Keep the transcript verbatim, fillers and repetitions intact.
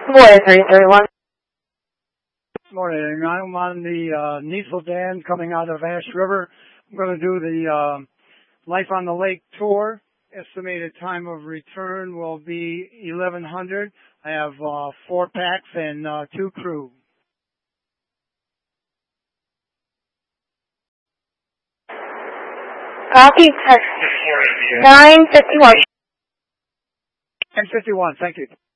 Good morning, three three one. Good morning. I'm on the uh, Needful Dam coming out of Ash River. I'm going to do the uh, Life on the Lake tour. Estimated time of return will be eleven hundred. I have uh, four packs and uh, two crew. Copy. nine fifty-one. nine fifty-one, thank you.